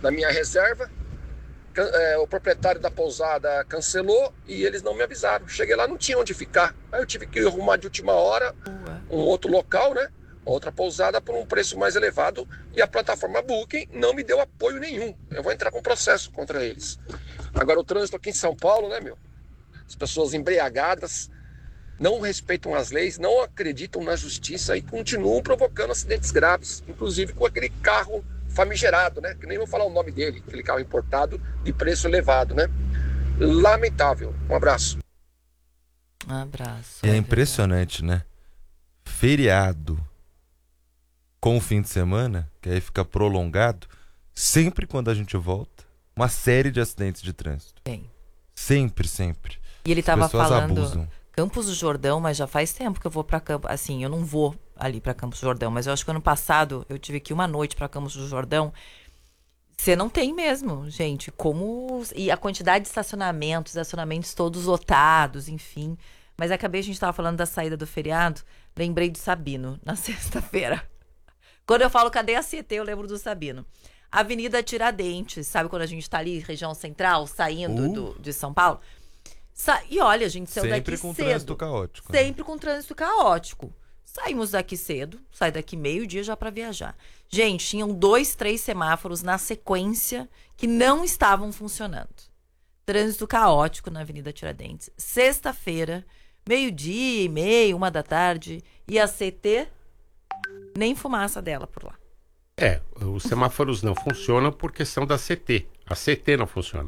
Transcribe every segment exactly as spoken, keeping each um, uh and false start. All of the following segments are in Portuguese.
da minha reserva. É, o proprietário da pousada cancelou e eles não me avisaram. Cheguei lá, não tinha onde ficar. Aí eu tive que arrumar de última hora um outro local, né? Outra pousada por um preço mais elevado, e a plataforma Booking não me deu apoio nenhum. Eu vou entrar com processo contra eles. Agora, o trânsito aqui em São Paulo, né, meu? As pessoas embriagadas não respeitam as leis, não acreditam na justiça e continuam provocando acidentes graves, inclusive com aquele carro famigerado, né? Que nem vou falar o nome dele, aquele carro importado de preço elevado, né? Lamentável. Um abraço. Um abraço. E é impressionante, né? Feriado com o fim de semana, que aí fica prolongado, sempre quando a gente volta, uma série de acidentes de trânsito. Bem. Sempre, sempre. E ele estava falando abusam. Campos do Jordão, mas já faz tempo que eu vou para Campos. Assim, eu não vou ali para Campos do Jordão, mas eu acho que ano passado eu tive aqui uma noite para Campos do Jordão. Você não tem mesmo, gente, como... E a quantidade de estacionamentos, estacionamentos todos lotados, enfim. Mas acabei, a gente estava falando da saída do feriado, lembrei do Sabino, na sexta-feira. Quando eu falo, cadê a C T, eu lembro do Sabino. Avenida Tiradentes, sabe quando a gente tá ali, região central, saindo uh. do, de São Paulo? Sa- e olha, a gente saiu sempre daqui com cedo. trânsito caótico. Sempre né? com trânsito caótico. Saímos daqui cedo, sai daqui meio-dia já para viajar. Gente, tinham dois, três semáforos na sequência que não estavam funcionando. Trânsito caótico na Avenida Tiradentes. Sexta-feira, meio-dia e meio, uma da tarde, e a C T, nem fumaça dela por lá. É, os semáforos não funcionam por questão da C T. A C T não funciona.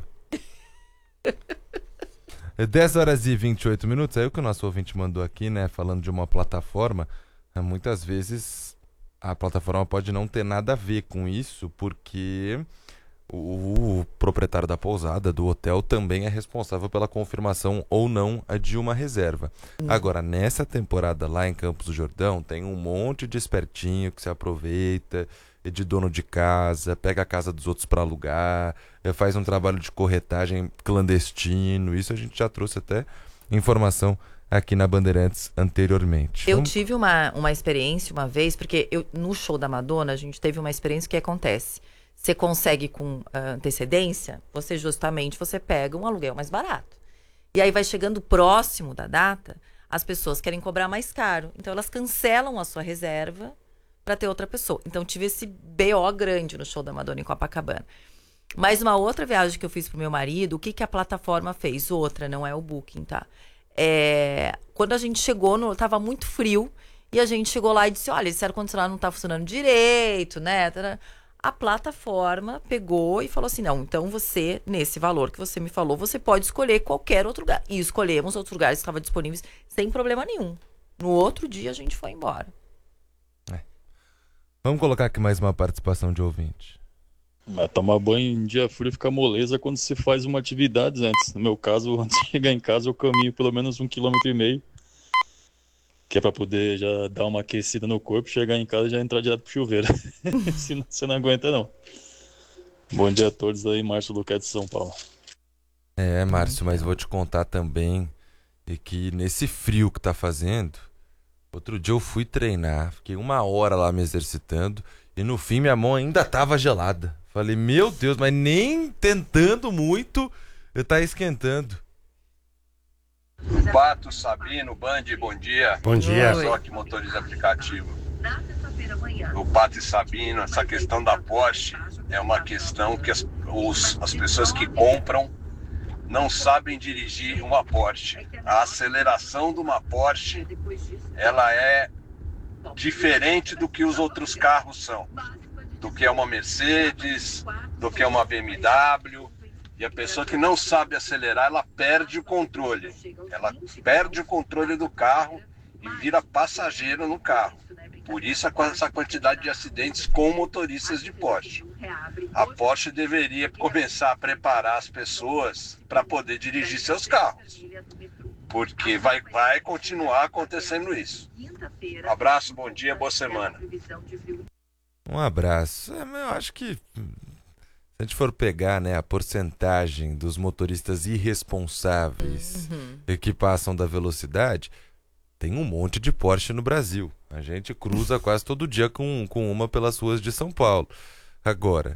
dez horas e vinte e oito minutos, aí o que o nosso ouvinte mandou aqui, né, falando de uma plataforma, muitas vezes a plataforma pode não ter nada a ver com isso, porque o, o proprietário da pousada, do hotel, também é responsável pela confirmação ou não de uma reserva. Hum. Agora, nessa temporada lá em Campos do Jordão, tem um monte de espertinho que se aproveita de dono de casa, pega a casa dos outros para alugar, faz um trabalho de corretagem clandestino. Isso a gente já trouxe até informação aqui na Bandeirantes anteriormente. Eu Vamos... tive uma, uma experiência uma vez, porque eu, no show da Madonna, a gente teve uma experiência que acontece. Você consegue com uh, antecedência, você justamente você pega um aluguel mais barato. E aí vai chegando próximo da data, as pessoas querem cobrar mais caro. Então elas cancelam a sua reserva para ter outra pessoa. Então tive esse B O grande no show da Madonna em Copacabana. Mas uma outra viagem que eu fiz pro meu marido, o que, que a plataforma fez? Outra, não é o Booking, tá? É, quando a gente chegou, no, tava muito frio, e a gente chegou lá e disse, olha, esse ar-condicionado não tá funcionando direito, né? A plataforma pegou e falou assim, não, então você, nesse valor que você me falou, você pode escolher qualquer outro lugar. E escolhemos outros lugares que estavam disponíveis sem problema nenhum. No outro dia a gente foi embora. Vamos colocar aqui mais uma participação de ouvinte. Mas tomar banho em dia frio fica moleza quando se faz uma atividade antes. No meu caso, antes de chegar em casa, eu caminho pelo menos um quilômetro e meio. Que é pra poder já dar uma aquecida no corpo, chegar em casa e já entrar direto pro chuveiro. Senão você não aguenta, não. Bom dia a todos aí, Márcio Luquete de São Paulo. É, Márcio, mas vou te contar também que nesse frio que tá fazendo, outro dia eu fui treinar, fiquei uma hora lá me exercitando e no fim minha mão ainda tava gelada. Falei, meu Deus, mas nem tentando muito, tá esquentando. Pato, Sabino, Band, bom dia. Bom dia. Só que motorista aplicativo. O Pato e Sabino, essa questão da Porsche é uma questão que as, os, as pessoas que compram não sabem dirigir uma Porsche. A aceleração de uma Porsche, ela é diferente do que os outros carros são. Do que é uma Mercedes, do que é uma B M W. E a pessoa que não sabe acelerar, ela perde o controle. Ela perde o controle do carro e vira passageiro no carro. Por isso essa quantidade de acidentes com motoristas de Porsche. A Porsche deveria começar a preparar as pessoas para poder dirigir seus carros. Porque vai, vai continuar acontecendo isso. Um abraço, bom dia, boa semana. Um abraço. É, eu acho que se a gente for pegar, né, a porcentagem dos motoristas irresponsáveis uhum. que passam da velocidade, tem um monte de Porsche no Brasil. A gente cruza quase todo dia com, com uma pelas ruas de São Paulo. Agora,